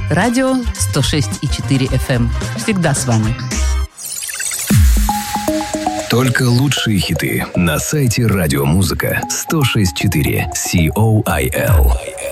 Радио 106,4 FM. Всегда с вами. Только лучшие хиты на сайте радиомузыка 106.4 COIL.